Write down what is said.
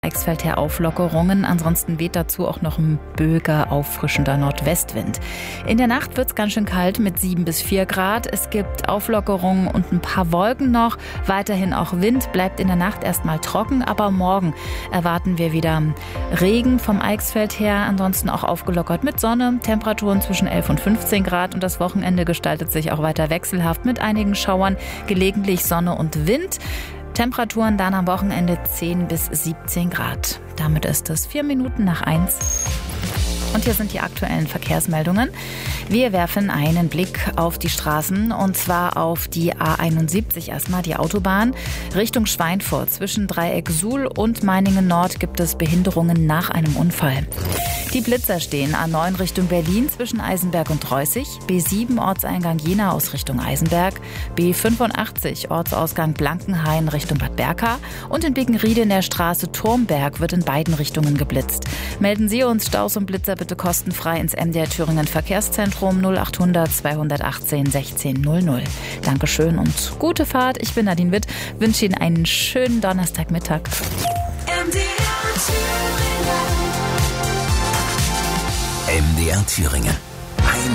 Eichsfeld her Auflockerungen, ansonsten weht dazu auch noch ein böiger, auffrischender Nordwestwind. In der Nacht wird es ganz schön kalt mit 7 bis 4 Grad. Es gibt Auflockerungen und ein paar Wolken noch. Weiterhin auch Wind, bleibt in der Nacht erstmal trocken, aber morgen erwarten wir wieder Regen vom Eichsfeld her. Ansonsten auch aufgelockert mit Sonne, Temperaturen zwischen 11 und 15 Grad und das Wochenende gestaltet sich auch weiter wechselhaft mit einigen Schauern, gelegentlich Sonne und Wind. Temperaturen dann am Wochenende 10 bis 17 Grad. Damit ist es 4 Minuten nach 1. Und hier sind die aktuellen Verkehrsmeldungen. Wir werfen einen Blick auf die Straßen und zwar auf die A71 erstmal, die Autobahn. Richtung Schweinfurt zwischen Dreieck Suhl und Meiningen Nord gibt es Behinderungen nach einem Unfall. Die Blitzer stehen A9 Richtung Berlin zwischen Eisenberg und Reußig, B7 Ortseingang Jena aus Richtung Eisenberg, B85 Ortsausgang Blankenhain Richtung Bad Berka und in Bickenriede in der Straße Turmberg wird in beiden Richtungen geblitzt. Melden Sie uns Staus und Blitzer bitte kostenfrei ins MDR Thüringen Verkehrszentrum 0800 218 16 00. Dankeschön und gute Fahrt. Ich bin Nadine Witt, wünsche Ihnen einen schönen Donnerstagmittag. MDR Thüringen.